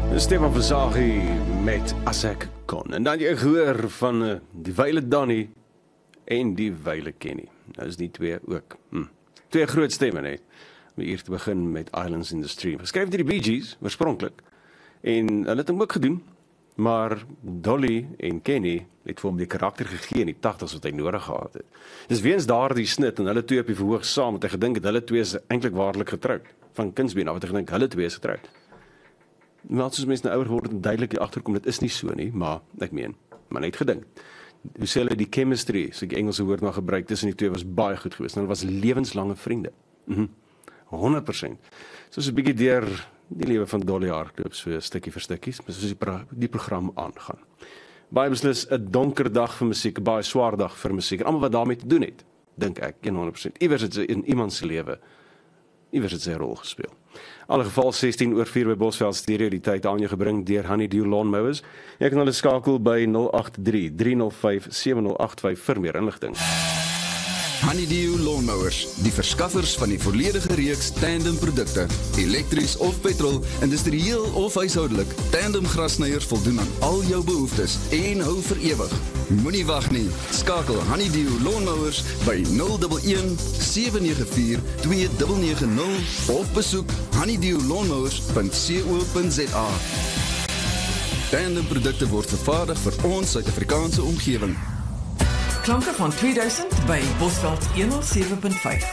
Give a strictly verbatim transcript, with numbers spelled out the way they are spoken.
Stefan Versaghi met As Ek Kon. En dan jy gehoor van uh, die Wyle Donnie en die Wyle Kenny. Nou is die twee ook. Hm. Twee groot stemme net. Om hier te begin met Islands in the Stream. Geskryf deur die Bee Gees, oorspronklik. En hulle het hom ook gedoen. Maar Dolly en Kenny het vir hom die karakter gegee in die tagtigs wat hy nodig gehad het. Dis weens daardie snit en hulle twee op die verhoog saam het hy gedink het hulle twee is eintlik waarlik getroud. Van kindsbeen af het hy gedink hulle twee is getroud. Maar soos mense nou ouer word en duidelik agterkom, dit is nie so nie, maar ek meen, maar net gedink. Hoe sê hulle die chemistry, so ek Engelse woord maar gebruik, tussen die twee was baie goed geweest. Hulle was lewenslange vriende. Mhm. honderd persent. Soos 'n bietjie deur die lewe van Dolly hardloop, so stukkie vir stukkies, maar soos die, pro die program aangaan. Baie beslis 'n donker dag vir musiek, 'n baie swaar dag vir musiek, en almal wat daarmee te doen het, dink ek, honderd persent. Iewers het sy in iemand se lewe, iewers het sy 'n rol gespeel. In alle geval sestien oor vier by Bosveld Stereo, die tyd aan jou gebring deur Honeydew Lawnmowers. Jy kan hulle skakel by nul agt drie, drie nul vyf, sewe nul agt vyf vir meer inligting. Honeydew Lawnmowers, die verskaffers van die volledige reeks tandem produkte, elektries of petrol, industrieel of huishoudelik. Tandem grassnyers voldoen aan al jou behoeftes en hou vir ewig. Moenie wag nie. Skakel Honeydew Lawnmowers by nul een een, sewe nege vier, twee nege nege nul of besoek honeydew lawnmowers punt co punt za. Tandem produkte word vervaardig vir ons Suid-Afrikaanse omgewing. Klanke van tweeduisend by Bosveld honderd sewe punt vyf.